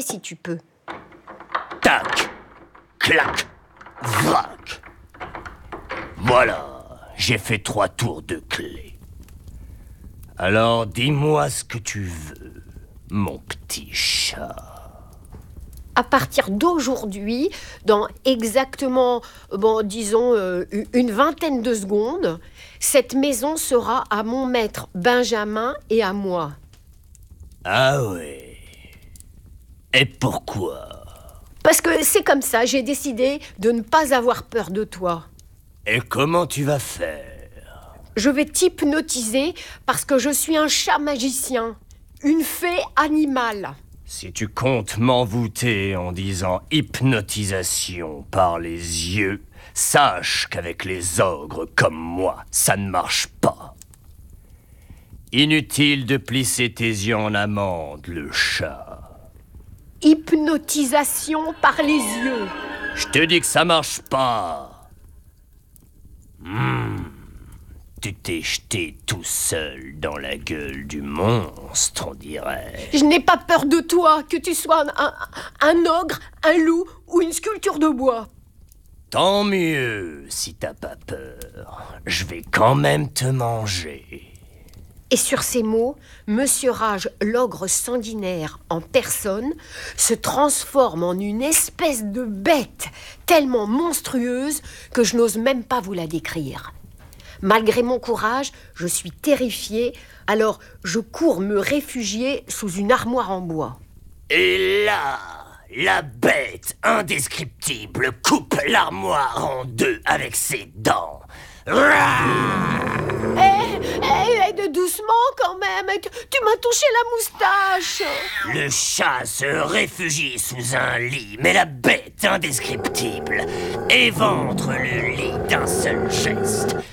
si tu peux. Tac, clac, vrac. Voilà, j'ai fait 3 tours de clé. Alors dis-moi ce que tu veux, mon petit chat. À partir d'aujourd'hui, dans exactement, disons, une vingtaine de secondes, cette maison sera à mon maître Benjamin et à moi. Ah ouais. Et pourquoi? Parce que c'est comme ça, j'ai décidé de ne pas avoir peur de toi. Et comment tu vas faire? Je vais t'hypnotiser parce que je suis un chat magicien, une fée animale. Si tu comptes m'envoûter en disant hypnotisation par les yeux, sache qu'avec les ogres comme moi, ça ne marche pas. Inutile de plisser tes yeux en amande, le chat. Hypnotisation par les yeux. Je te dis que ça marche pas. Tu t'es jeté tout seul dans la gueule du monstre, on dirait. Je n'ai pas peur de toi, que tu sois un ogre, un loup ou une sculpture de bois. Tant mieux si t'as pas peur. Je vais quand même te manger. Et sur ces mots, Monsieur Rage, l'ogre sanguinaire en personne, se transforme en une espèce de bête tellement monstrueuse que je n'ose même pas vous la décrire. Malgré mon courage, je suis terrifiée, alors je cours me réfugier sous une armoire en bois. Et là, la bête indescriptible coupe l'armoire en 2 avec ses dents. Doucement quand même, tu m'as touché la moustache. Le chat se réfugie sous un lit, mais la bête indescriptible éventre le lit d'un seul geste